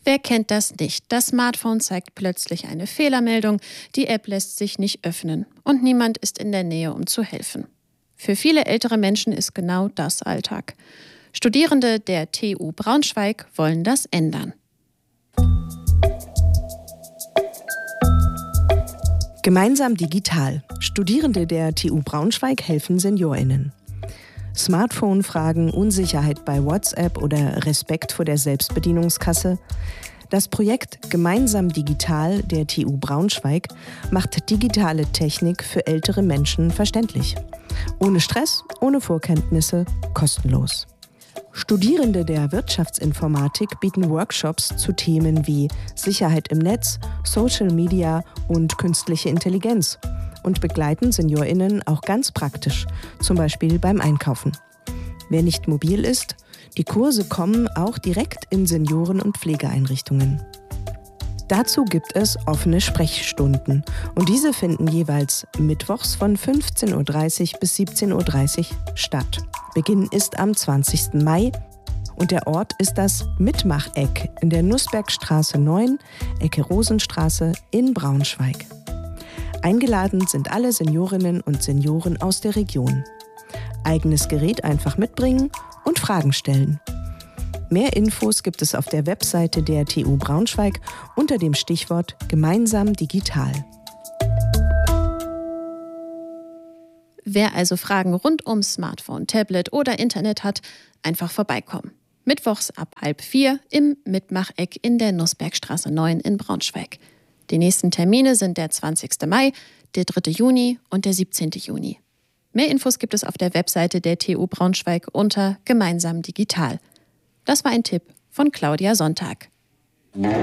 Wer kennt das nicht? Das Smartphone zeigt plötzlich eine Fehlermeldung, die App lässt sich nicht öffnen und niemand ist in der Nähe, um zu helfen. Für viele ältere Menschen ist genau das Alltag. Studierende der TU Braunschweig wollen das ändern. Gemeinsam digital. Studierende der TU Braunschweig helfen SeniorInnen. Smartphone-Fragen, Unsicherheit bei WhatsApp oder Respekt vor der Selbstbedienungskasse. Das Projekt Gemeinsam digital der TU Braunschweig macht digitale Technik für ältere Menschen verständlich. Ohne Stress, ohne Vorkenntnisse, kostenlos. Studierende der Wirtschaftsinformatik bieten Workshops zu Themen wie Sicherheit im Netz, Social Media und künstliche Intelligenz und begleiten SeniorInnen auch ganz praktisch, zum Beispiel beim Einkaufen. Wer nicht mobil ist, die Kurse kommen auch direkt in Senioren- und Pflegeeinrichtungen. Dazu gibt es offene Sprechstunden und diese finden jeweils mittwochs von 15:30 Uhr bis 17:30 Uhr statt. Beginn ist am 20. Mai und der Ort ist das Mitmacheck in der Nußbergstraße 9, Ecke Rosenstraße in Braunschweig. Eingeladen sind alle Seniorinnen und Senioren aus der Region. Eigenes Gerät einfach mitbringen und Fragen stellen. Mehr Infos gibt es auf der Webseite der TU Braunschweig unter dem Stichwort Gemeinsam digital. Wer also Fragen rund um Smartphone, Tablet oder Internet hat, einfach vorbeikommen. Mittwochs ab 3:30 im Mitmacheck in der Nußbergstraße 9 in Braunschweig. Die nächsten Termine sind der 20. Mai, der 3. Juni und der 17. Juni. Mehr Infos gibt es auf der Webseite der TU Braunschweig unter Gemeinsam digital. Das war ein Tipp von Claudia Sonntag.